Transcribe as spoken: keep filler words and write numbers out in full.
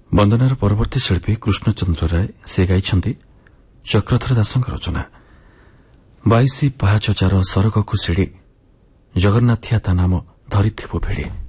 ବନ୍ଦନାର ପରବର୍ତ୍ତୀ ଶିଳ୍ପୀ କୃଷ୍ଣଚନ୍ଦ୍ର ରାୟ ସେ ଗାଇଛନ୍ତି ଚକ୍ରଧର ଦାସଙ୍କ ରଚନା। ବାଇଶି ପାହାଚ ଚାର ସରଗକୁ ସିଡ଼ି ଜଗନ୍ନାଥିଆ ତା ନାମ ଧରିଥିବୁ ଭିଡ଼ି।